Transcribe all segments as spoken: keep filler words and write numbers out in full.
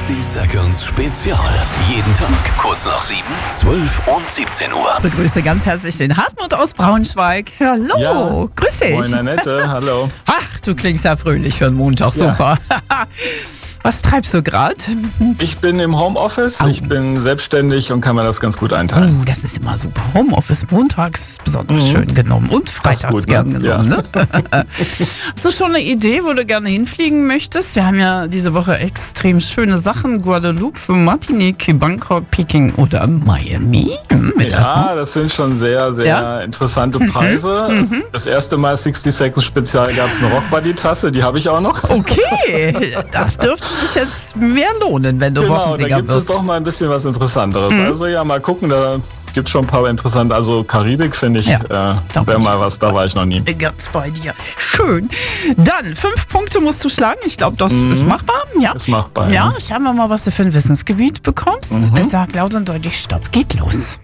sechzig Seconds Spezial. Jeden Tag kurz nach sieben, zwölf und siebzehn Uhr. Ich begrüße ganz herzlich den Hartmut aus Braunschweig. Hallo, ja. Grüß dich. Moin Annette, hallo. Ach, du klingst ja fröhlich für einen Montag, Ja. super. Was treibst du gerade? Ich bin im Homeoffice, Au. ich bin selbstständig und kann mir das ganz gut einteilen. Oh, das ist immer super. Homeoffice montags besonders schön genommen und freitags gut, ne? gern genommen. Ne? Hast du schon eine Idee, wo du gerne hinfliegen möchtest? Wir haben ja diese Woche extrem schöne Sachen. Guadeloupe, Martinique, Bangkok, Peking oder Miami. Hm, mit Ja, Erasmus. das sind schon sehr, sehr Ja? interessante Preise. Das erste Mal sechzig Seconds Spezial gab es eine Rockbody-Tasse, die habe ich auch noch. Okay, das dürfte sich jetzt mehr lohnen, wenn du Genau, da Wochensieger gibt es wirst. doch mal ein bisschen was Interessanteres. Also ja, mal gucken, da gibt es schon ein paar interessante. Also Karibik finde ich, Ja, äh, da bin wäre ich mal jetzt was, da war ich noch nie. Ganz bei dir. Schön. Dann, fünf Punkte musst du schlagen. Ich glaube, das ist machbar. Ja. Ist machbar, Ja, ja. schauen wir mal, was du für ein Wissensgebiet bekommst. Sag laut und deutlich Stopp. Geht los.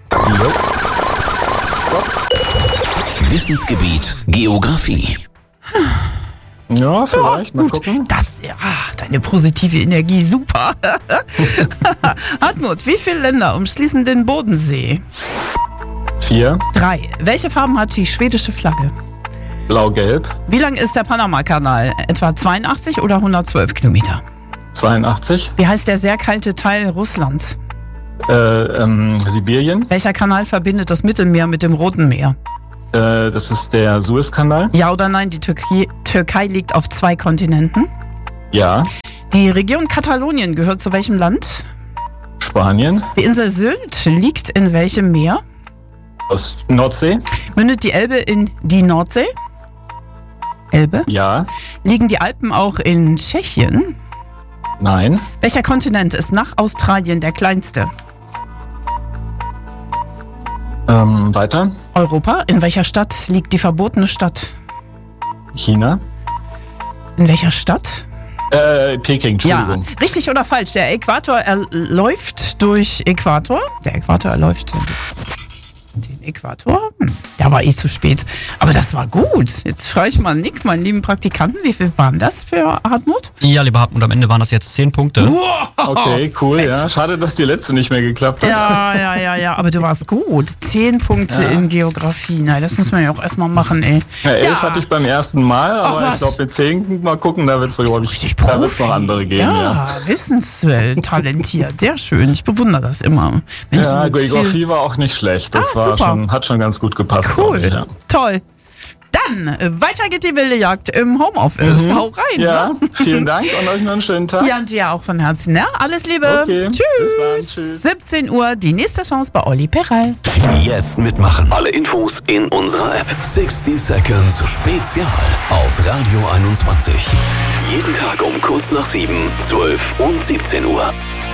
Wissensgebiet Geografie. Ja, vielleicht, mal Gut, gucken. das, ja, deine positive Energie, super. Hartmut, wie viele Länder umschließen den Bodensee? Vier, Drei. Welche Farben hat die schwedische Flagge? blau-gelb, Wie lang ist der Panama-Kanal? Etwa zweiundachtzig oder hundertzwölf Kilometer? zweiundachtzig, Wie heißt der sehr kalte Teil Russlands? äh, ähm, Sibirien, Welcher Kanal verbindet das Mittelmeer mit dem Roten Meer? äh, das ist der Suezkanal. Ja oder nein, die Türkei, Türkei liegt auf zwei Kontinenten. Ja, Die Region Katalonien gehört zu welchem Land? Spanien, Die Insel Sylt liegt in welchem Meer? aus Nordsee, Mündet die Elbe in die Nordsee? Elbe? ja, Liegen die Alpen auch in Tschechien? nein, Welcher Kontinent ist nach Australien der kleinste? ähm, weiter, Europa? In welcher Stadt liegt die verbotene Stadt? China, In welcher Stadt? äh, Peking, Ja, Entschuldigung. richtig oder falsch? Der Äquator läuft durch Äquator. Der Äquator läuft den Äquator. Hm, der war eh zu spät. Aber das war gut. Jetzt frage ich mal Nick, meinen lieben Praktikanten, wie viel waren das für Hartmut? Ja, lieber Hartmut, am Ende waren das jetzt zehn Punkte. Wow, Okay, cool, fett. ja. Schade, dass die letzte nicht mehr geklappt hat. Ja, ja, ja, ja, aber du warst gut. Zehn Punkte Ja. in Geografie. Na, das muss man ja auch erstmal machen, ey. Ja, elf hatte ich beim ersten Mal, aber was? ich glaube, mit zehn mal gucken, da wird es glaube ich, Richtig da wird's Profi. noch andere geben. Ja, Ja, wissenstalentiert. Sehr schön. Ich bewundere das immer. Menschen ja. mit Geografie viel- war auch nicht schlecht. Das Ah, war super. schon, hat schon ganz gut gepasst. Cool, glaub ich, ja. toll. Dann, äh, weiter geht die wilde Jagd im Homeoffice. Hau rein. Ja, Ne? vielen Dank und euch noch einen schönen Tag. Ja, und dir auch von Herzen. Ne? Alles Liebe. Okay, bis dann. Tschüss. Tschüss. siebzehn Uhr, die nächste Chance bei Olli Peral. Jetzt mitmachen. Alle Infos in unserer App. sechzig Seconds Spezial auf Radio einundzwanzig. Jeden Tag um kurz nach sieben, zwölf und siebzehn Uhr.